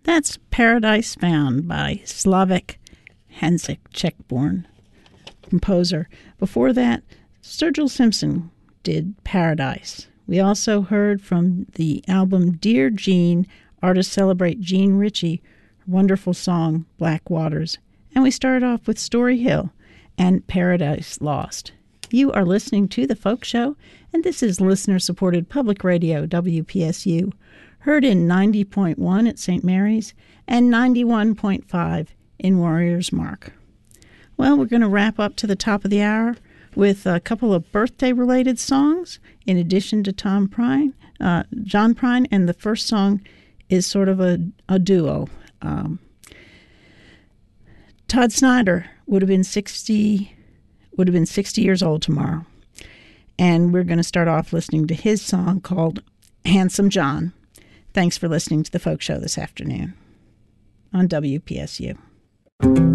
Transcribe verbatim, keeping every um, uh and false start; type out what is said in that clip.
That's Paradise Found by Slavik Hanzik, Czech-born composer. Before that, Sturgill Simpson did Paradise. We also heard from the album Dear Jean, artists celebrate Jean Ritchie, her wonderful song Black Waters. And we started off with Story Hill and Paradise Lost. You are listening to The Folk Show, and this is listener-supported public radio, W P S U, heard in ninety point one at Saint Mary's and ninety-one point five in Warriors Mark. Well, we're going to wrap up to the top of the hour with a couple of birthday-related songs, in addition to Tom Prine, uh, John Prine, and the first song is sort of a, a duo. Um, Todd Snyder would have been sixty would have been sixty years old tomorrow. And we're going to start off listening to his song called Handsome John. Thanks for listening to The Folk Show this afternoon on W P S U.